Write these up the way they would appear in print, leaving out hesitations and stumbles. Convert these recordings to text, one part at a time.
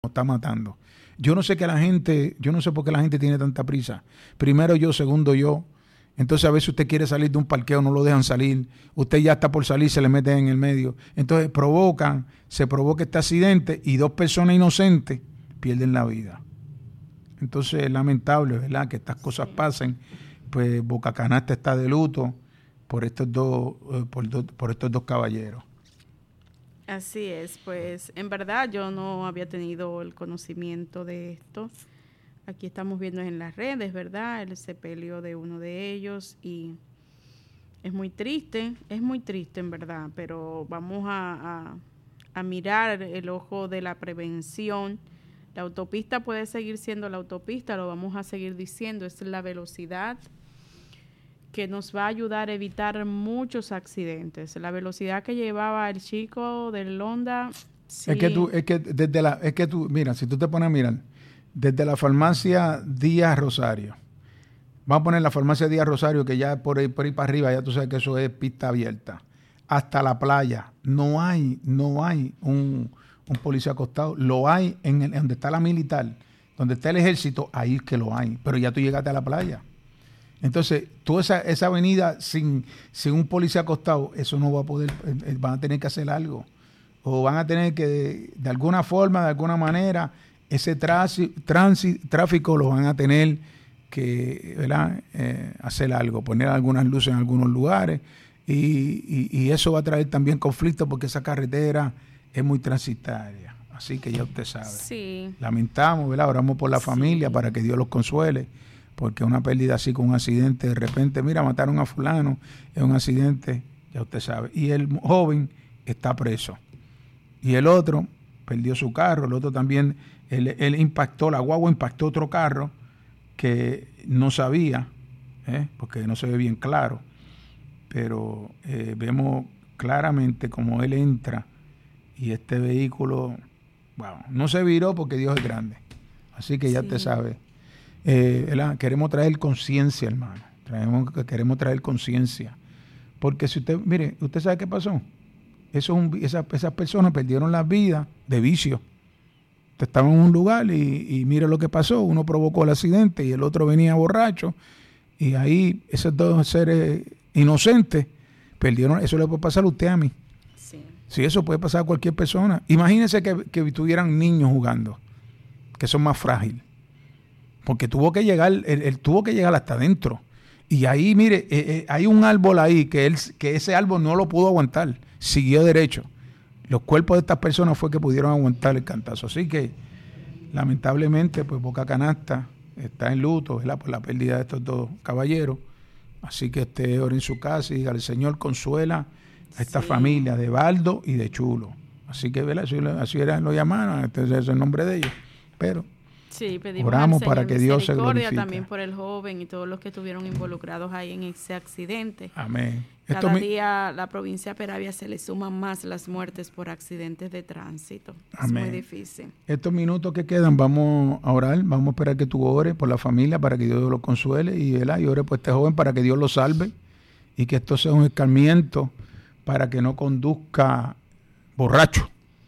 está matando. Yo no sé por qué la gente tiene tanta prisa. Primero yo, segundo yo. Entonces a veces usted quiere salir de un parqueo, no lo dejan salir. Usted ya está por salir, se le meten en el medio. Entonces se provoca este accidente y 2 personas inocentes pierden la vida. Entonces es lamentable, ¿verdad?, que estas cosas pasen. Pues Boca Canasta está de luto por estos dos caballeros. Así es, pues en verdad yo no había tenido el conocimiento de esto. Aquí estamos viendo en las redes, ¿verdad?, el sepelio de uno de ellos y es muy triste en verdad, pero vamos a mirar el ojo de la prevención. La autopista puede seguir siendo la autopista, lo vamos a seguir diciendo, es la velocidad que nos va a ayudar a evitar muchos accidentes. La velocidad que llevaba el chico del Honda. Sí. Es que tú, mira, si tú te pones a mirar, desde la farmacia Díaz Rosario, vamos a poner la farmacia Díaz Rosario, que ya por ahí para arriba, ya tú sabes que eso es pista abierta, hasta la playa, no hay un policía acostado, lo hay donde está la militar, donde está el ejército, ahí es que lo hay, pero ya tú llegaste a la playa. Entonces, toda esa avenida sin un policía acostado, eso no va a poder, van a tener que hacer algo. O van a tener que, de alguna forma, de alguna manera, ese tráfico lo van a tener que, ¿verdad?, hacer algo, poner algunas luces en algunos lugares. Y eso va a traer también conflictos porque esa carretera es muy transitaria. Así que ya usted sabe. Sí. Lamentamos, ¿verdad? Oramos por la familia para que Dios los consuele. Porque una pérdida así con un accidente, de repente, mira, mataron a fulano, es un accidente, ya usted sabe. Y el joven está preso. Y el otro perdió su carro, el otro también, él impactó, la guagua impactó otro carro que no sabía, porque no se ve bien claro, pero vemos claramente cómo él entra y este vehículo, wow, no se viró porque Dios es grande. Así que ya usted sabe. Queremos traer conciencia, hermano. Queremos traer conciencia. Porque si usted, mire, ¿usted sabe qué pasó? Esas personas perdieron la vida de vicio. Usted estaba en un lugar y mire lo que pasó. Uno provocó el accidente y el otro venía borracho. Y ahí esos 2 seres inocentes perdieron. Eso le puede pasar a usted, a mí. Sí, eso puede pasar a cualquier persona. Imagínese que tuvieran niños jugando, que son más frágiles. Porque tuvo que llegar, él tuvo que llegar hasta adentro. Y ahí, mire, hay un árbol ahí que ese árbol no lo pudo aguantar. Siguió derecho. Los cuerpos de estas personas fue que pudieron aguantar el cantazo. Así que, lamentablemente, pues Boca Canasta está en luto, ¿verdad?, por la pérdida de estos 2 caballeros. Así que usted ore en su casa y diga, el Señor consuela a esta familia de Baldo y de Chulo. Así que, ¿verdad?, así lo llamaron, este es el nombre de ellos. Pero sí, pedimos oramos al Señor para que Dios se glorifique. también por el joven y todos los que estuvieron involucrados ahí en ese accidente. Amén. Cada día la provincia de Peravia se le suman más las muertes por accidentes de tránsito. Amén. Es muy difícil. Estos minutos que quedan vamos a orar, vamos a esperar que tú ores por la familia para que Dios lo consuele y ore por este joven para que Dios lo salve y que esto sea un escarmiento para que no conduzca borracho.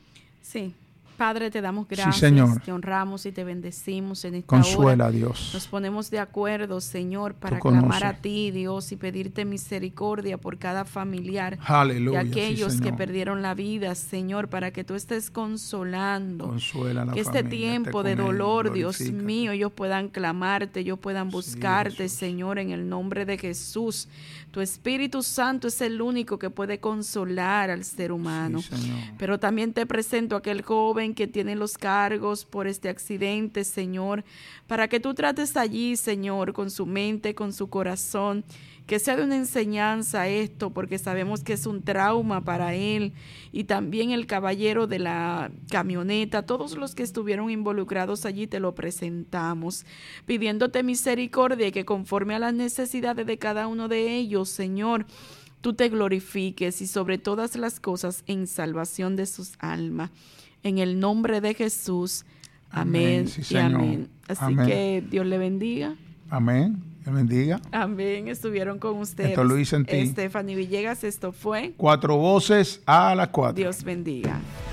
Sí. Padre, te damos gracias, sí, Señor. Te honramos y te bendecimos en esta Consuela, hora. Dios. Nos ponemos de acuerdo, Señor, para clamar a ti, Dios, y pedirte misericordia por cada familiar. Aleluya, de aquellos sí, que perdieron la vida, Señor, para que tú estés consolando. Consuela a la que familia, este tiempo de dolor, ellos, Dios mío, ellos puedan clamarte, ellos puedan buscarte, sí, Señor, en el nombre de Jesús. Tu Espíritu Santo es el único que puede consolar al ser humano. Sí, pero también te presento a aquel joven que tiene los cargos por este accidente, Señor, para que tú trates allí, Señor, con su mente, con su corazón, que sea de una enseñanza esto, porque sabemos que es un trauma para él, y también el caballero de la camioneta, todos los que estuvieron involucrados allí te lo presentamos, pidiéndote misericordia y que conforme a las necesidades de cada uno de ellos, Señor, tú te glorifiques y sobre todas las cosas en salvación de sus almas. En el nombre de Jesús, amén, sí, y amén. Así amén. Que Dios le bendiga. Amén, Dios bendiga. Amén, estuvieron con ustedes. Esto lo hice en ti. Stephanie Villegas, esto fue 4 voces a las 4. Dios bendiga.